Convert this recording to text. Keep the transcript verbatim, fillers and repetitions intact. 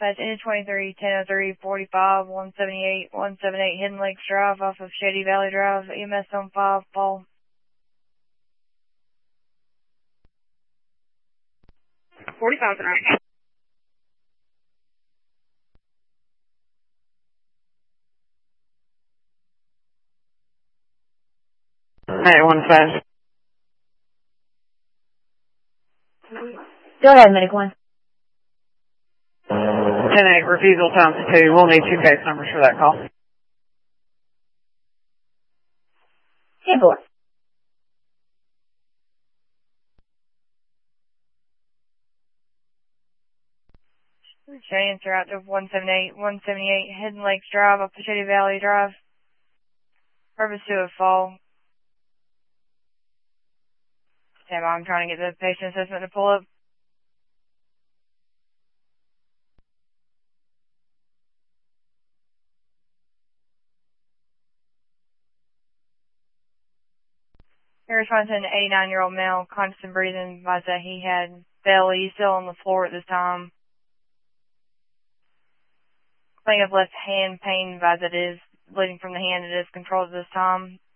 That's N twenty-three, ten oh three, forty-five, one seventy-eight, one seventy-eight Hidden Lakes Drive off of Shady Valley Drive, E M S on five, Paul. forty-five tonight. Hey, one five. Go ahead, Medic One. ten eight, refusal times two. We'll need two case numbers for that call. ten four. Shady answer out to one seventy-eight, one seventy-eight Hidden Lakes Drive off of Shady Valley Drive. Purpose to a fall. Stand by, I'm trying to get the patient assessment to pull up. He responds to an eighty-nine-year-old male, constant breathing, advised that he had belly, still on the floor at this time. Plaintiff left hand pain, advised that it is bleeding from the hand, it is controlled at this time.